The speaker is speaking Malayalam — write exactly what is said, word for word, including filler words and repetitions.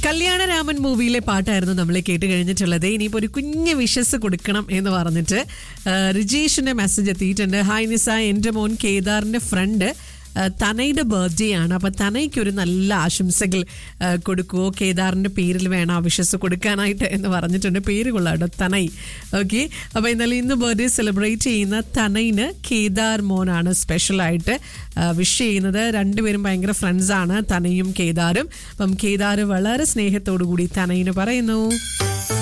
കല്യാണരാമൻ മൂവിയിലെ പാട്ടായിരുന്നു നമ്മൾ കേട്ട് കഴിഞ്ഞിട്ടുള്ളത്. ഇനിയിപ്പോൾ ഒരു കുഞ്ഞ് വിഷസ് കൊടുക്കണം എന്ന് പറഞ്ഞിട്ട് റിജീഷിന്റെ മെസ്സേജ് എത്തിയിട്ടുണ്ട്. ഹായ് നിസ, എൻ്റെ മോൻ കേദാറിന്റെ ഫ്രണ്ട് തനയുടെ ബർത്ത്ഡേ ആണ്. അപ്പം തനയ്ക്ക് ഒരു നല്ല ആശംസകൾ കൊടുക്കുമോ, കേദാറിൻ്റെ പേരിൽ വേണം ആ വിഷസ് കൊടുക്കാനായിട്ട് എന്ന് പറഞ്ഞിട്ടുണ്ട്. പേര് കൊള്ളാട്ടോ, തനൈ. ഓക്കെ, അപ്പോൾ എന്നാലും ഇന്ന് ബർത്ത്ഡേ സെലിബ്രേറ്റ് ചെയ്യുന്ന തനയിന് കേദാർ മോനാണ് സ്പെഷ്യലായിട്ട് വിഷ് ചെയ്യുന്നത്. രണ്ടുപേരും ഭയങ്കര ഫ്രണ്ട്സാണ്, തനയും കേദാറും. അപ്പം കേദാർ വളരെ സ്നേഹത്തോടു കൂടി തനയിന് പറയുന്നു.